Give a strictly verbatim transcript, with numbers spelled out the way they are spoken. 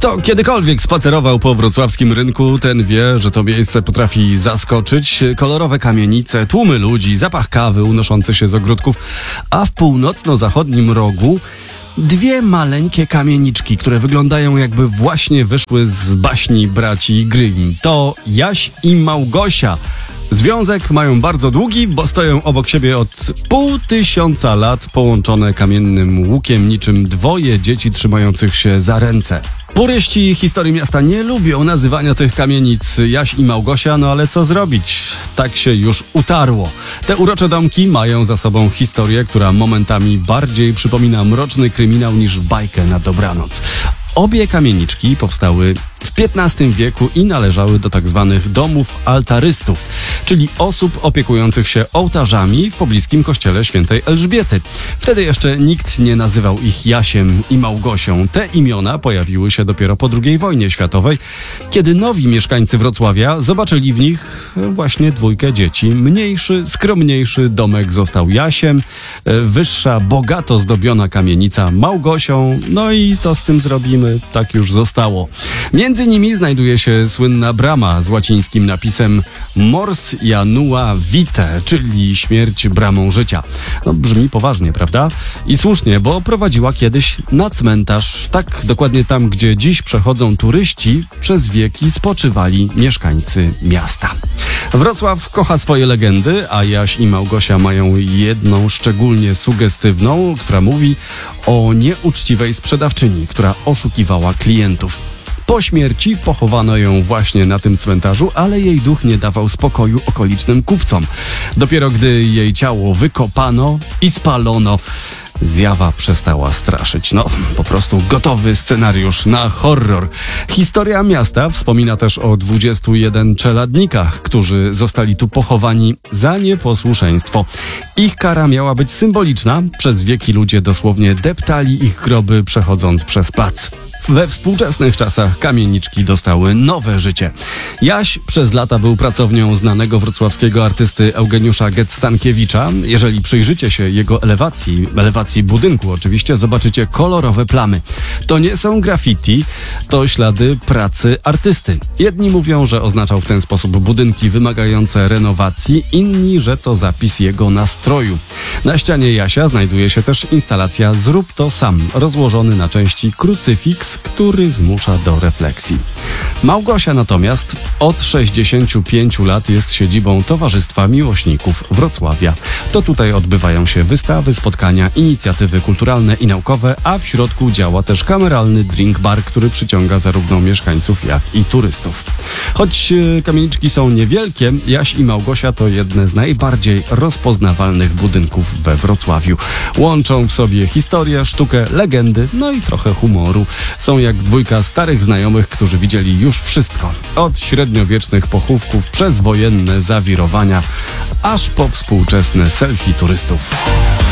Kto kiedykolwiek spacerował po wrocławskim rynku, ten wie, że to miejsce potrafi zaskoczyć. Kolorowe kamienice, tłumy ludzi, zapach kawy unoszący się z ogródków, a w północno-zachodnim rogu dwie maleńkie kamieniczki, które wyglądają jakby właśnie wyszły z baśni braci Grimm. To Jaś i Małgosia. Związek mają bardzo długi, bo stoją obok siebie od pół tysiąca lat, połączone kamiennym łukiem, niczym dwoje dzieci trzymających się za ręce. Puryści historii miasta nie lubią nazywania tych kamienic Jaś i Małgosia, no ale co zrobić? Tak się już utarło. Te urocze domki mają za sobą historię, która momentami bardziej przypomina mroczny kryminał niż bajkę na dobranoc. Obie kamieniczki powstały w piętnastym wieku i należały do tak zwanych domów altarystów, czyli osób opiekujących się ołtarzami w pobliskim kościele świętej Elżbiety. Wtedy jeszcze nikt nie nazywał ich Jasiem i Małgosią. Te imiona pojawiły się dopiero po drugiej wojnie światowej, kiedy nowi mieszkańcy Wrocławia zobaczyli w nich właśnie dwójkę dzieci. Mniejszy, skromniejszy domek został Jasiem, wyższa, bogato zdobiona kamienica Małgosią. No i co z tym zrobimy? Tak już zostało. Między nimi znajduje się słynna brama z łacińskim napisem Mors Janua Vitae, czyli śmierć bramą życia. No, brzmi poważnie, prawda? I słusznie, bo prowadziła kiedyś na cmentarz, tak dokładnie tam, gdzie dziś przechodzą turyści, przez wieki spoczywali mieszkańcy miasta. Wrocław kocha swoje legendy, a Jaś i Małgosia mają jedną szczególnie sugestywną, która mówi o nieuczciwej sprzedawczyni, która oszukiwała klientów. Po śmierci pochowano ją właśnie na tym cmentarzu, ale jej duch nie dawał spokoju okolicznym kupcom. Dopiero gdy jej ciało wykopano i spalono, zjawa przestała straszyć. No, po prostu gotowy scenariusz na horror. Historia miasta wspomina też o dwudziestu jeden czeladnikach, którzy zostali tu pochowani za nieposłuszeństwo. Ich kara miała być symboliczna. Przez wieki ludzie dosłownie deptali ich groby, przechodząc przez plac. We współczesnych czasach kamieniczki dostały nowe życie. Jaś przez lata był pracownią znanego wrocławskiego artysty Eugeniusza Getz-Stankiewicza. Jeżeli przyjrzycie się jego elewacji, elewacji budynku oczywiście, zobaczycie kolorowe plamy. To nie są graffiti, to ślady pracy artysty. Jedni mówią, że oznaczał w ten sposób budynki wymagające renowacji, inni, że to zapis jego nastroju. Na ścianie Jasia znajduje się też instalacja Zrób to sam, rozłożony na części krucyfiks, który zmusza do refleksji. Małgosia natomiast od sześćdziesięciu pięciu lat jest siedzibą Towarzystwa Miłośników Wrocławia. To tutaj odbywają się wystawy, spotkania, inicjatywy kulturalne i naukowe, a w środku działa też kameralny drink bar, który przyciąga zarówno mieszkańców, jak i turystów. Choć e, kamieniczki są niewielkie, Jaś i Małgosia to jedne z najbardziej rozpoznawalnych budynków we Wrocławiu. Łączą w sobie historię, sztukę, legendy, no i trochę humoru. Są jak dwójka starych znajomych, którzy widzieli już wszystko. Od średniowiecznych pochówków przez wojenne zawirowania, aż po współczesne selfie turystów.